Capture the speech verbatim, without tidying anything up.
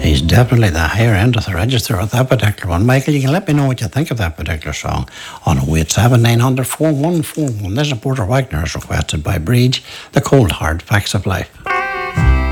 He's definitely the higher end of the register of that particular one. Michael, you can let me know what you think of that particular song on oh eight seven nine hundred four one four one. This is Porter Wagner's requested by Breach, The Cold Hard Facts of Life.